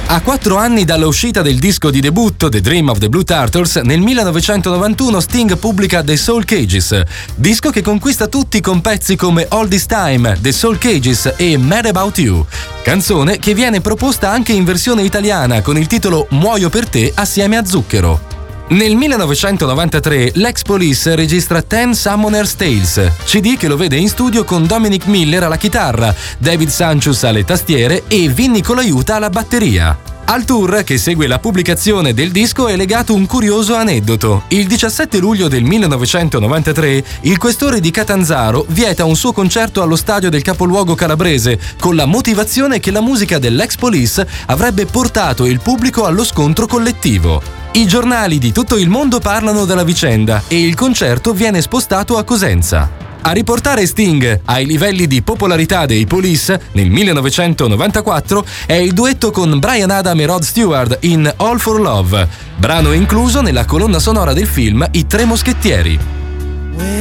A 4 anni dalla uscita del disco di debutto The Dream of the Blue Turtles, nel 1991 Sting pubblica The Soul Cages, disco che conquista tutti con pezzi come All This Time, The Soul Cages e Mad About You, canzone che viene proposta anche in versione italiana con il titolo Muoio per te assieme a Zucchero. Nel 1993 l'ex Police registra Ten Summoner's Tales, CD che lo vede in studio con Dominic Miller alla chitarra, David Sancious alle tastiere e Vinny Colaiuta alla batteria. Al tour che segue la pubblicazione del disco è legato un curioso aneddoto. Il 17 luglio del 1993 il questore di Catanzaro vieta un suo concerto allo stadio del capoluogo calabrese con la motivazione che la musica dell'ex Police avrebbe portato il pubblico allo scontro collettivo. I giornali di tutto il mondo parlano della vicenda e il concerto viene spostato a Cosenza. A riportare Sting ai livelli di popolarità dei Police nel 1994 è il duetto con Bryan Adam e Rod Stewart in All for Love, brano incluso nella colonna sonora del film I Tre Moschettieri.